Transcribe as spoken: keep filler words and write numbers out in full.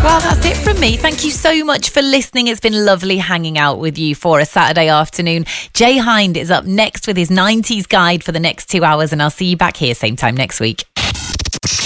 Well, that's it from me. Thank you so much for listening. It's been lovely hanging out with you for a Saturday afternoon. Jay Hind is up next with his nineties guide for the next two hours, and I'll see you back here same time next week.